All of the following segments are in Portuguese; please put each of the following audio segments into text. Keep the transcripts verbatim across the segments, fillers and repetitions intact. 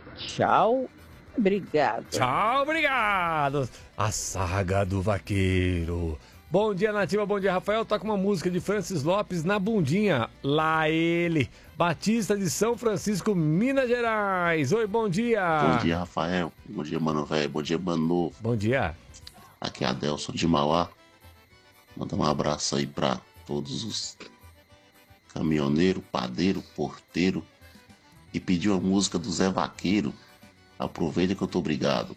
Tchau, obrigado. Tchau, obrigado. A saga do vaqueiro. Bom dia, Nativa. Bom dia, Rafael. Toca uma música de Francis Lopes na bundinha. Lá ele, Batista de São Francisco, Minas Gerais. Oi, bom dia. Bom dia, Rafael. Bom dia, mano velho. Bom dia, mano novo. Bom dia. Aqui é Adelson de Mauá. Manda um abraço aí pra todos os caminhoneiros, padeiro, porteiro. E pedir uma música do Zé Vaqueiro. Aproveita que eu tô obrigado.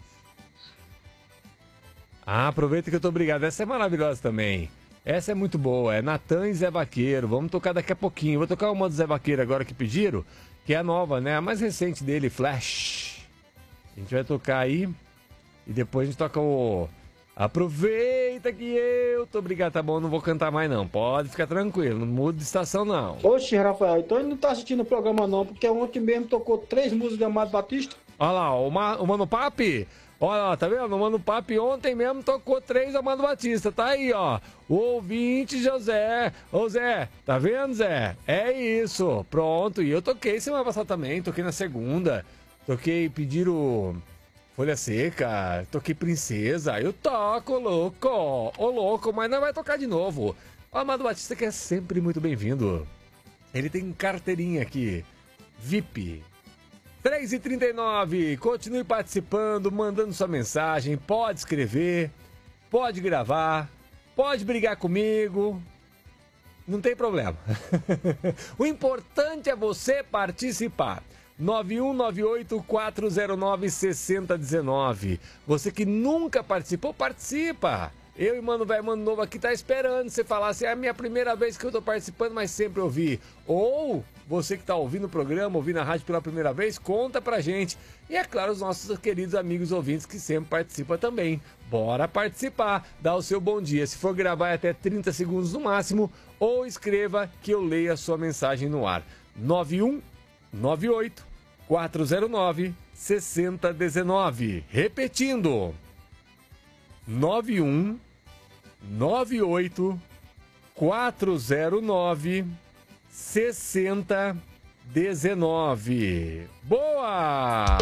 Ah, aproveita que eu tô obrigado. Essa é maravilhosa também. Essa é muito boa. É Natan e Zé Vaqueiro. Vamos tocar daqui a pouquinho. Vou tocar uma do Zé Vaqueiro agora que pediram, que é a nova, né? A mais recente dele, Flash. A gente vai tocar aí e depois a gente toca o... Aproveita que eu tô obrigado. Tá bom, não vou cantar mais não. Pode ficar tranquilo, não muda de estação não. Oxe, Rafael, então ele não tá assistindo o programa não, porque ontem mesmo tocou três músicas de Amado Batista. Olha lá, o, Ma, o Mano Papi, olha lá, tá vendo? O Mano Papi ontem mesmo tocou três Amado Batista, tá aí, ó. O ouvinte José. Ô Zé, tá vendo, Zé? É isso, pronto. E eu toquei semana passada também, toquei na segunda. Toquei, pediram Folha Seca, toquei Princesa. Eu toco, louco, ô louco, mas não vai tocar de novo. O Amado Batista que é sempre muito bem-vindo. Ele tem carteirinha aqui, V I P. três e trinta e nove, continue participando, mandando sua mensagem, pode escrever, pode gravar, pode brigar comigo, não tem problema. O importante é você participar. nove um nove oito quatro zero nove seis zero um nove. Você que nunca participou, participa. Eu e Mano Velho, Mano Novo aqui tá esperando você falar assim, é a minha primeira vez que eu tô participando, mas sempre ouvi. Ou você que tá ouvindo o programa, ouvindo a rádio pela primeira vez, conta pra gente. E é claro, os nossos queridos amigos ouvintes que sempre participam também. Bora participar, dá o seu bom dia. Se for gravar é até trinta segundos no máximo, ou escreva que eu leia a sua mensagem no ar. nove um nove oito quatro zero nove seis zero um nove. Repetindo. nove um nove oito quatro zero nove seis zero um nove. Boa!